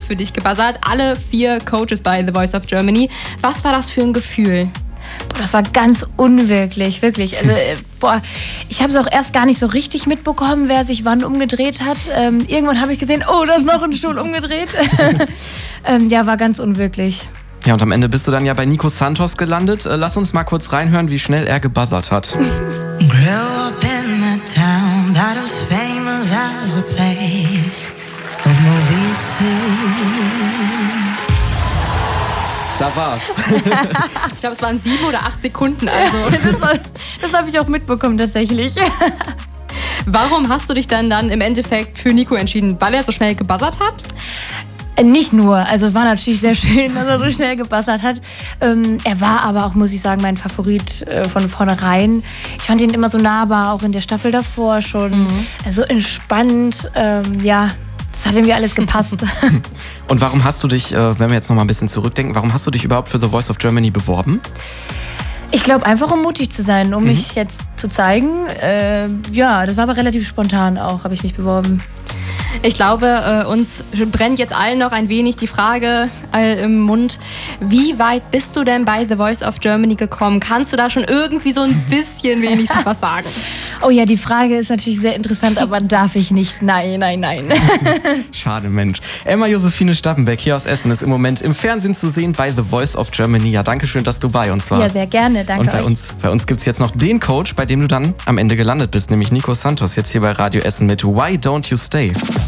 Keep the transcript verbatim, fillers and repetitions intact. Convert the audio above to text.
für dich gebuzzert. Alle vier Coaches bei The Voice of Germany. Was war das für ein Gefühl? Boah, das war ganz unwirklich, wirklich. Also, boah, ich habe es auch erst gar nicht so richtig mitbekommen, wer sich wann umgedreht hat. Ähm, irgendwann habe ich gesehen, oh, da ist noch ein Stuhl umgedreht. ähm, ja, war ganz unwirklich. Ja, und am Ende bist du dann ja bei Nico Santos gelandet. Lass uns mal kurz reinhören, wie schnell er gebuzzert hat. Grew up in a town that was famous as a place of movie scenes. Da war's. Ich glaube, es waren sieben oder acht Sekunden. Also. das das habe ich auch mitbekommen, tatsächlich. Warum hast du dich dann, dann im Endeffekt für Nico entschieden? Weil er so schnell gebuzzert hat? Nicht nur, also es war natürlich sehr schön, dass er so schnell gebuzzert hat. Ähm, er war aber auch, muss ich sagen, mein Favorit äh, von vornherein. Ich fand ihn immer so nahbar, auch in der Staffel davor schon. Mhm. Also entspannt, ähm, ja, das hat irgendwie alles gepasst. Und warum hast du dich, äh, wenn wir jetzt noch mal ein bisschen zurückdenken, warum hast du dich überhaupt für The Voice of Germany beworben? Ich glaube, einfach um mutig zu sein, um mhm. mich jetzt zu zeigen. Äh, ja, das war aber relativ spontan auch, habe ich mich beworben. Ich glaube, äh, uns brennt jetzt allen noch ein wenig die Frage äh, im Mund. Wie weit bist du denn bei The Voice of Germany gekommen? Kannst du da schon irgendwie so ein bisschen wenigstens was sagen? Oh ja, die Frage ist natürlich sehr interessant, aber darf ich nicht. Nein, nein, nein. Schade, Mensch. Emma Josephine Stappenbeck hier aus Essen ist im Moment im Fernsehen zu sehen bei The Voice of Germany. Ja, danke schön, dass du bei uns warst. Ja, sehr gerne, danke Und bei euch. uns, bei uns gibt es jetzt noch den Coach, bei dem du dann am Ende gelandet bist, nämlich Nico Santos, jetzt hier bei Radio Essen mit Why Don't You Stay?